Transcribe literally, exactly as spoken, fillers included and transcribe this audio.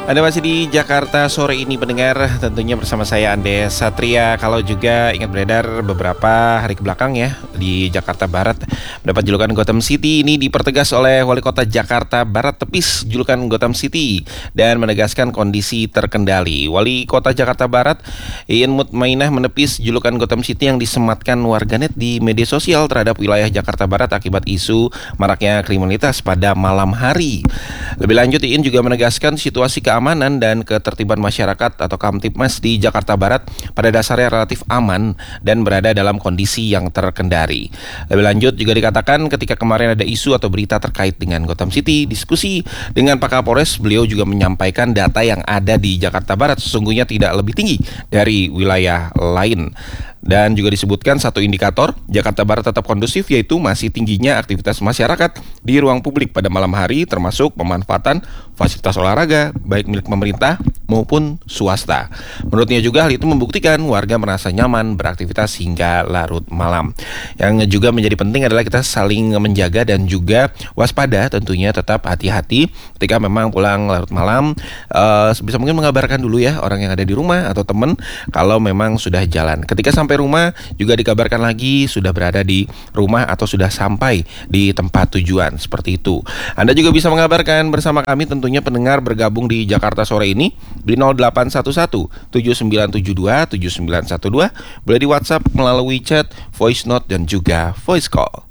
Anda masih di Jakarta sore ini pendengar, tentunya bersama saya Andes Satria. Kalau juga ingat beredar beberapa hari kebelakang ya di Jakarta Barat mendapat julukan Gotham City. Ini dipertegas oleh Wali Kota Jakarta Barat tepis julukan Gotham City dan menegaskan kondisi terkendali. Wali Kota Jakarta Barat Iin Mutmainah menepis julukan Gotham City yang disematkan warganet di media sosial terhadap wilayah Jakarta Barat akibat isu maraknya kriminalitas pada malam hari. Lebih lanjut, Iin juga menegaskan situasi keamanan dan ketertiban masyarakat atau Kamtibmas di Jakarta Barat pada dasarnya relatif aman dan berada dalam kondisi yang terkendali. Lebih lanjut juga dikatakan ketika kemarin ada isu atau berita terkait dengan Gotham City, diskusi dengan Pak Kapolres, beliau juga menyampaikan data yang ada di Jakarta Barat sesungguhnya tidak lebih tinggi dari wilayah lain. Dan juga disebutkan satu indikator Jakarta Barat tetap kondusif, yaitu masih tingginya aktivitas masyarakat di ruang publik pada malam hari, termasuk pemanfaatan fasilitas olahraga baik milik pemerintah maupun swasta. Menurutnya juga hal itu membuktikan warga merasa nyaman beraktivitas hingga larut malam. Yang juga menjadi penting adalah kita saling menjaga dan juga waspada, tentunya tetap hati-hati ketika memang pulang larut malam. Uh, sebisa mungkin mengabarkan dulu ya orang yang ada di rumah atau teman kalau memang sudah jalan. Ketika sampai rumah juga dikabarkan lagi sudah berada di rumah atau sudah sampai di tempat tujuan, seperti itu. Anda juga bisa mengabarkan bersama kami, tentunya pendengar bergabung di Jakarta sore ini di nol delapan satu satu tujuh sembilan tujuh dua tujuh sembilan satu dua, boleh di WhatsApp melalui chat, voice note dan juga voice call.